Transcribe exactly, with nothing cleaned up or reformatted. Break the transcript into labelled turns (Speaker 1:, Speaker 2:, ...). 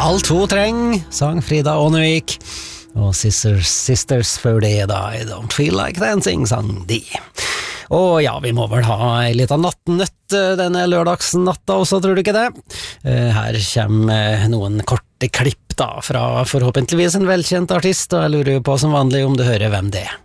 Speaker 1: Alt hun treng, sang Frida Ånevik. Og Sisters, Sisters før det da, I don't feel like dancing, sang de. Og ja, vi må vel ha en liten nattnøtt denne lørdagsnatta også, tror du ikke det? Her kommer noen korte klipp da, fra forhåpentligvis en velkjent artist, og jeg lurer på som vanlig om du hører hvem det er.